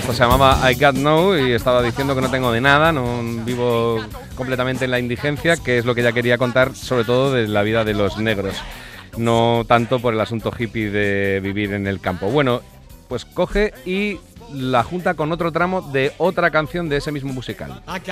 Esto se llamaba I Got No y estaba diciendo que no tengo de nada, no vivo completamente en la indigencia, que es lo que ella quería contar, sobre todo de la vida de los negros, no tanto por el asunto hippie de vivir en el campo. Bueno, pues coge y la junta con otro tramo de otra canción de ese mismo musical.